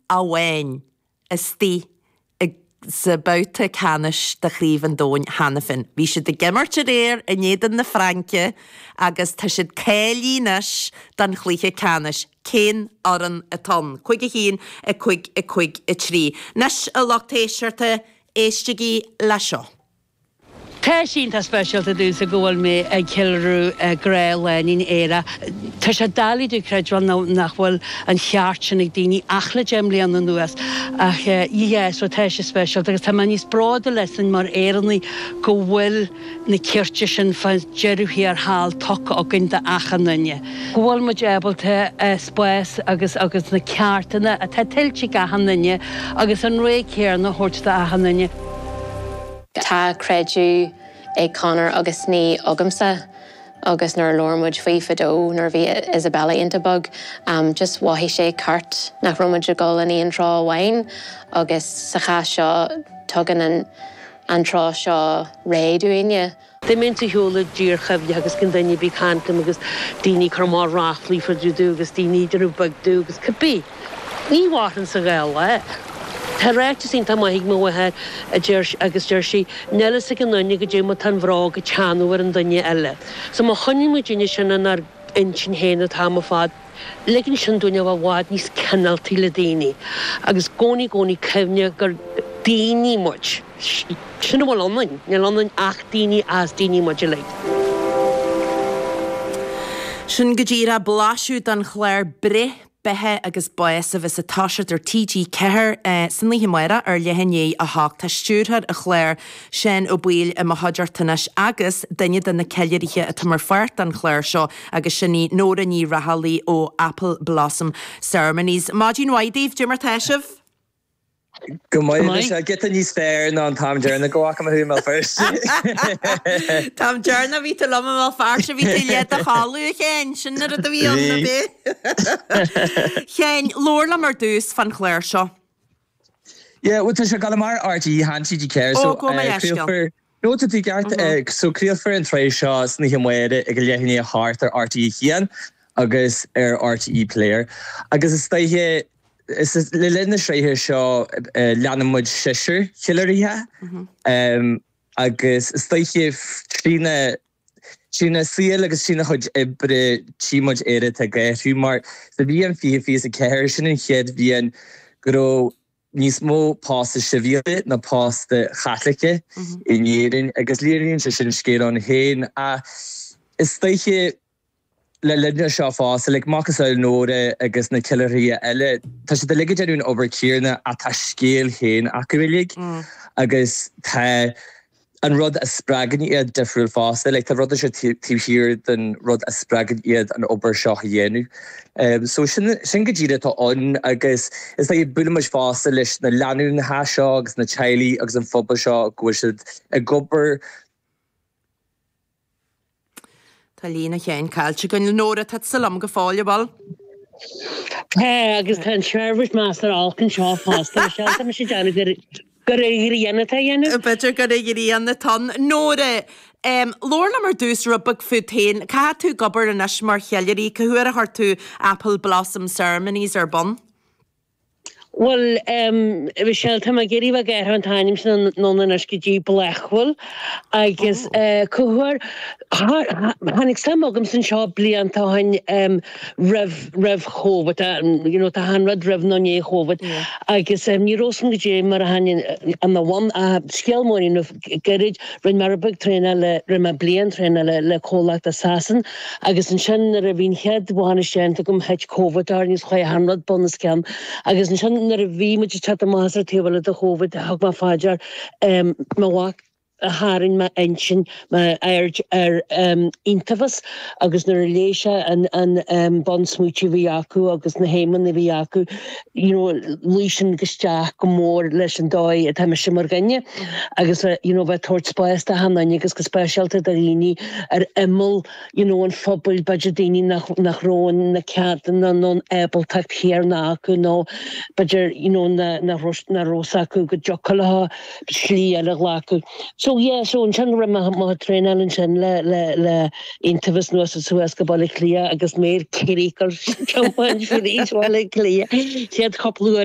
awain sti sa bouta canis de chríomh an dóin Hannafin. Bhí siad de gimmarte réir a néadan na Franke agus tá siad célínas dan chlíthe canis cén aran a ton. Cuig a hín a cuig a trí. Nes a loctéisiirte éistegí leisio. Tá sínta speisialta dús a ggóil mé ag ceilrú gréil in éire. Tá sé dalí creidúil nachhfuil an cheartsin ag daoine achla gemlí an nuas ach so tá sé speisialta agus tá man níos bráda lesan mar éannaí go bhfuil na cirte sin fan jeirúhí ar hall tocha agan de achananne. Bhfuil mu ébalta spáis agus na ceartainna a tá tiltte achananne agus an ré céar na thuirta achananne. Tá creidú ag Conor agus ní agamsa agus nar lormuid faoi fadó nar bhí Isabella Intabug just wahí sé cart nach romuid a gáil in rá bhain agus sa cha seo tugan an rá seo réadúine. They meant to hold a dear heavy agus can then you be cantum agus dini karma rafli for do agus dini der bug do agus could be. Ní watan sa gael Tá réachtas sin tá maithigh mo bhathe a agus deirsi nelas ag an nunne go dé mo tan bhrá go teanúhar an duine eile. So má chonim mo dine sin ar insin héna tá mo fad legin sin dúine bhád níos cenaltí le daoine. Agus gcónaí cefne gur daoine muid. Sin bhfuil annain, ne annain ach daoine as daoine muid le. Sin go ddíra bláisiú don chléir bre bethe agus buas a bheits a táisiid ar TG Ceithir san líthe muire ar lehanné a thach tá stúrthar a chléir sin ó buil a mahaidirtanis agus daine den na ceileirithe a tamar feart an chléir seo agus sinní nóra ní rathalaí ó Apple Blossom Ceremonies. Mádín Waidíh, Jimmer Taishiv? Good morning, I get the níos fair ná Tom Jerna go wach am húmel first. Tom Jerna ví til lomma mal farse ví til let a chalu chen sinnar a ví an be. Chen lorla mar dús fan chléir seo. Yeah, wat is galamar RTE han TG Ceithir so creafor no to take art so creafor an tray seo sní himwede ag lehinné hart ar RTE hian agus RTE player agus is staihe is le lenne sréthe seo leanamid siir chiileirithe agus stoiche trína síl agus sína chuid ibre tímuid éire a gaiithú mar sa bhí an fi a Ceithir sin an chiad bhí an go níos mó pásta sibhialta na pásta chatlacha in dhéireann agus líonn sin scéad an héin a is stoiche le lenne seo fása le machchas nóra agus na ciileirí eile tá sé de ligidirún obercíirna a tá scéal héin acuilig agus tá an rud a spragan iad difriúil fása le tá rud a sé tíhíir den rud a spragan iad an ober seo a dhéanú. So sin go ddíire tá an agus is é bunamas fása leis na leanú na há seo agus na teilí agus an fphobal seo go siad a gobar Tá lína chéin caiilte gon nóra tá salam go fáile bal. Agus tá Sherwood Master Alcan seo fásta se me sé deanna gur íana tá dhéanú. Beidir gur íana tan nóra lorla mar dús rubag futain cá tú gobar an is mar cheileirí chuair a hartú Apple Blossom Ceremonies ar bon. Well, we shall come a geri va ger an tanim sin non an asgidí blechwil agus cohor hanig samogum sin seo blian tá hain rev chovat you know tá han rev nonné chovat agus ní rosen gé mar hanin an the one skelmorin of gerid rin mar big trainer le rim blian trainer le cholach assassin agus an sin a vín head bhana sé gom het chovat ar nís chu 100 bonus cam agus an sin nar a bhí muid chat a master table a chovat hag ma fajar ma wak a harin ma engine ma urge intavas agus na reléise an bon smoochie viaku agus na heiman na viaku you know lucian gesteach go mór leis an dói a time simar gannne agus you know vet hort spaes ta hanna agus go specialta darini emul you know an fobul budgetini nach roan na cat na non apple tak here na ku no budget you know na rosa ku go jokala sli ala laku so yeah, so in Chandra ma train and chan le interviews no so escabal clear agus mer kirikal champagne for each wale clear. She had couple